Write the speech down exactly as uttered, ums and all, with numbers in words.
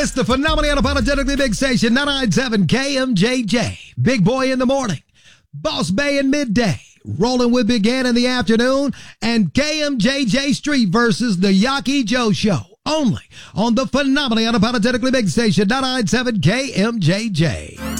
It's the phenomenally unapologetically big station, ninety-nine point seven K M J J. Big Boy in the morning, Boss Bay in midday, Rolling with Big Ed in the afternoon, and K M J J Street versus the Yaki Joe Show. Only on the phenomenally unapologetically big station, ninety-nine point seven K M J J.